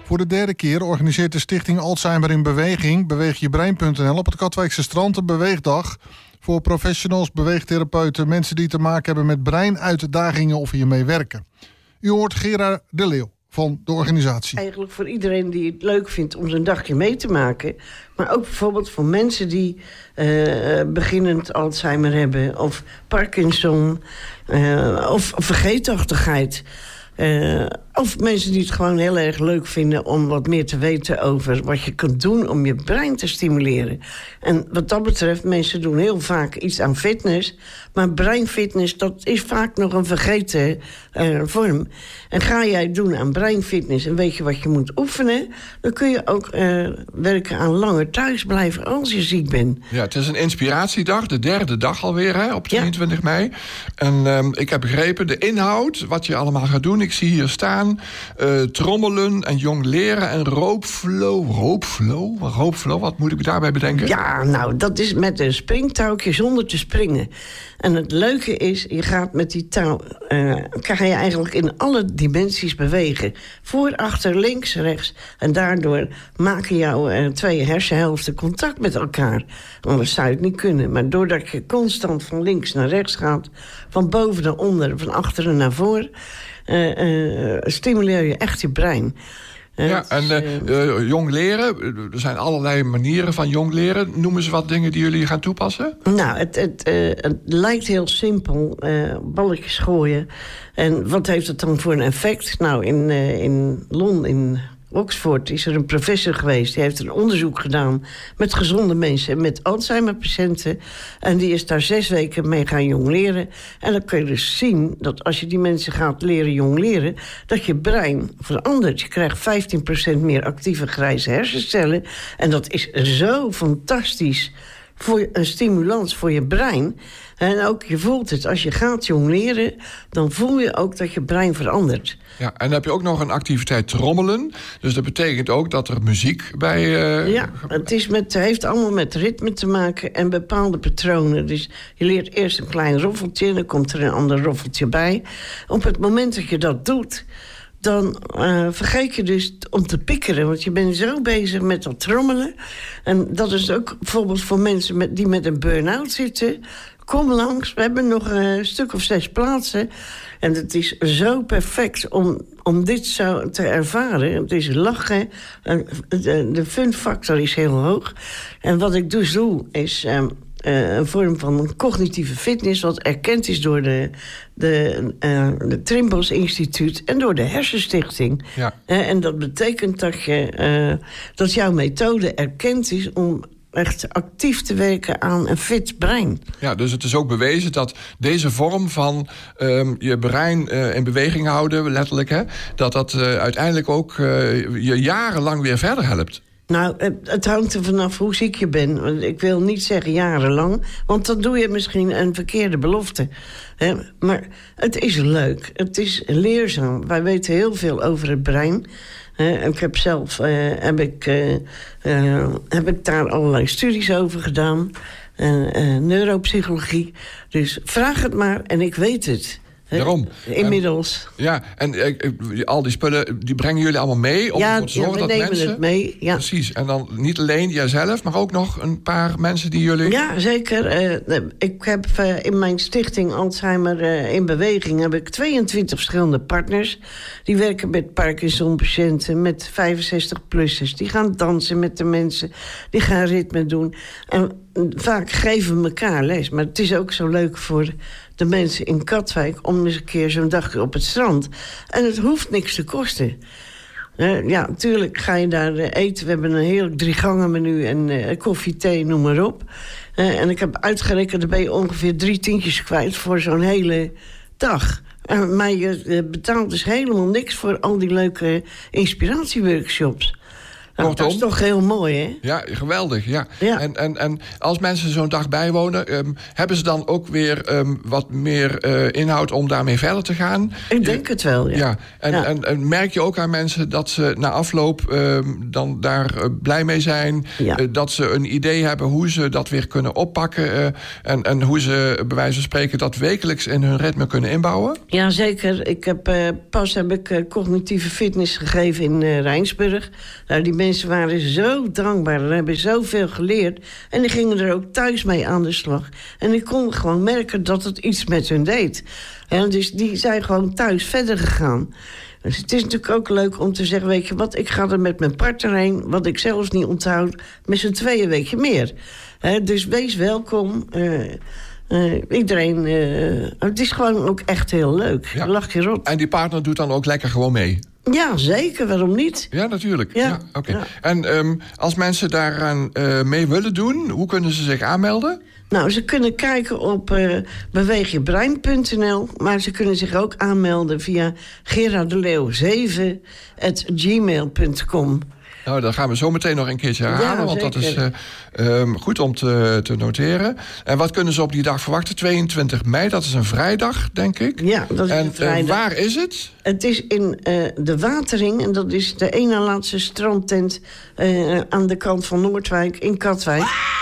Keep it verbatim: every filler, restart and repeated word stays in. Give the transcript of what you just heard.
Voor de derde keer organiseert de stichting Alzheimer in Beweging, beweegjebrein punt n l, op het Katwijkse strand een beweegdag voor professionals, beweegtherapeuten, mensen die te maken hebben met breinuitdagingen of hiermee werken. U hoort Gerard de Leeuw van de organisatie. Eigenlijk voor iedereen die het leuk vindt om zo'n dagje mee te maken. Maar ook bijvoorbeeld voor mensen die uh, beginnend Alzheimer hebben, of Parkinson, uh, of vergeetachtigheid. Uh, of mensen die het gewoon heel erg leuk vinden om wat meer te weten over wat je kunt doen om je brein te stimuleren. En wat dat betreft, mensen doen heel vaak iets aan fitness. Maar breinfitness, dat is vaak nog een vergeten uh, vorm. En ga jij doen aan breinfitness en weet je wat je moet oefenen, dan kun je ook uh, werken aan langer thuisblijven als je ziek bent. Ja, het is een inspiratiedag, de derde dag alweer, hè, op tweeëntwintig ja. mei. En um, ik heb begrepen, de inhoud, wat je allemaal gaat doen. Ik zie hier staan, uh, trommelen en jongleren en roopflow. Roopflow? Roopflow, wat moet ik daarbij bedenken? Ja, nou, dat is met een springtouwtje zonder te springen. En het leuke is, je gaat met die touw, uh, ga je eigenlijk in alle dimensies bewegen. Voor, achter, links, rechts. En daardoor maken jouw uh, twee hersenhelften contact met elkaar. Anders zou je het niet kunnen. Maar doordat je constant van links naar rechts gaat, van boven naar onder, van achteren naar voor, uh, uh, stimuleer je echt je brein. Ja, en uh, uh, jong leren, er zijn allerlei manieren van jong leren. Noem eens wat dingen die jullie gaan toepassen. Nou, het, het, uh, het lijkt heel simpel, uh, balletjes gooien. En wat heeft het dan voor een effect? Nou, in, uh, in Londen, in Oxford, is er een professor geweest. Die heeft een onderzoek gedaan met gezonde mensen en met Alzheimer-patiënten. En die is daar zes weken mee gaan jongleren. En dan kun je dus zien dat als je die mensen gaat leren jongleren, dat je brein verandert. Je krijgt vijftien procent meer actieve grijze hersencellen. En dat is zo fantastisch voor een stimulans voor je brein. En ook, je voelt het, als je gaat jongleren, dan voel je ook dat je brein verandert. Ja, en dan heb je ook nog een activiteit trommelen. Dus dat betekent ook dat er muziek bij... Uh... Ja, het is met, heeft allemaal met ritme te maken en bepaalde patronen. Dus je leert eerst een klein roffeltje en dan komt er een ander roffeltje bij. Op het moment dat je dat doet, dan uh, vergeet je dus om te pikkeren. Want je bent zo bezig met dat trommelen. En dat is ook bijvoorbeeld voor mensen met, die met een burn-out zitten. Kom langs, we hebben nog een stuk of zes plaatsen. En het is zo perfect om, om dit zo te ervaren. Het is lachen, de, de fun factor is heel hoog. En wat ik dus doe, is um, uh, een vorm van cognitieve fitness, wat erkend is door de, de, uh, de Trimbos Instituut en door de Hersenstichting. Ja. Uh, en dat betekent dat, je, uh, dat jouw methode erkend is om echt actief te werken aan een fit brein. Ja, dus het is ook bewezen dat deze vorm van um, je brein uh, in beweging houden, letterlijk, hè, dat dat uh, uiteindelijk ook uh, je jarenlang weer verder helpt. Nou, het, het hangt er vanaf hoe ziek je bent. Ik wil niet zeggen jarenlang, want dan doe je misschien een verkeerde belofte. He, maar het is leuk, het is leerzaam. Wij weten heel veel over het brein. Uh, ik heb zelf uh, heb ik, uh, uh, heb ik daar allerlei studies over gedaan. Uh, uh, neuropsychologie. Dus vraag het maar en ik weet het. Daarom. Inmiddels. En, ja, en uh, al die spullen, die brengen jullie allemaal mee? Om ja, ervoor te zorgen ja, we dat nemen mensen, het mee. Ja. Precies. En dan niet alleen jijzelf, maar ook nog een paar mensen die jullie... Ja, zeker. Uh, ik heb uh, in mijn stichting Alzheimer uh, in Beweging heb ik tweeëntwintig verschillende partners. Die werken met Parkinson-patiënten, met vijfenzestig-plussers. Die gaan dansen met de mensen. Die gaan ritme doen. En vaak geven we elkaar les. Maar het is ook zo leuk voor de mensen in Katwijk om eens een keer zo'n dagje op het strand. En het hoeft niks te kosten. Uh, ja, natuurlijk ga je daar uh, eten. We hebben een heerlijk drie gangen menu en uh, koffie, thee, noem maar op. Uh, en ik heb uitgerekend, daar ben je ongeveer drie tientjes kwijt voor zo'n hele dag. Uh, maar je uh, betaalt dus helemaal niks voor al die leuke inspiratieworkshops. Nou, dat is toch heel mooi, hè? Ja, geweldig, ja. ja. En, en, en als mensen zo'n dag bijwonen... Um, hebben ze dan ook weer um, wat meer uh, inhoud om daarmee verder te gaan? Ik denk je, het wel, ja. ja. En, ja. En, en merk je ook aan mensen dat ze na afloop um, dan daar uh, blij mee zijn? Ja. Uh, dat ze een idee hebben hoe ze dat weer kunnen oppakken... Uh, en, en hoe ze bij wijze van spreken dat wekelijks in hun ritme kunnen inbouwen? Ja, zeker. Ik heb, uh, pas heb ik uh, cognitieve fitness gegeven in uh, Rijnsburg. Nou, die mensen waren zo dankbaar en hebben zoveel geleerd. En die gingen er ook thuis mee aan de slag. En ik kon gewoon merken dat het iets met hun deed. En dus die zijn gewoon thuis verder gegaan. Dus het is natuurlijk ook leuk om te zeggen... weet je wat, ik ga er met mijn partner heen... wat ik zelfs niet onthoud, met z'n tweeën weet je meer. He, dus wees welkom... Uh, Uh, iedereen, uh, het is gewoon ook echt heel leuk. Ja. Lach je rot. En die partner doet dan ook lekker gewoon mee? Ja, zeker. Waarom niet? Ja, natuurlijk. Ja. Ja, okay. Ja. En um, als mensen daaraan uh, mee willen doen, hoe kunnen ze zich aanmelden? Nou, ze kunnen kijken op uh, beweeg je brein punt n l... maar ze kunnen zich ook aanmelden via gerard de leeuw zeven at gmail punt com. Nou, dat gaan we zo meteen nog een keertje herhalen, ja, want dat is uh, um, goed om te, te noteren. En wat kunnen ze op die dag verwachten? tweeëntwintig mei, dat is een vrijdag, denk ik. Ja, dat is en, een vrijdag. En waar is het? Het is in uh, de Watering, en dat is de ene laatste strandtent... Uh, aan de kant van Noordwijk in Katwijk.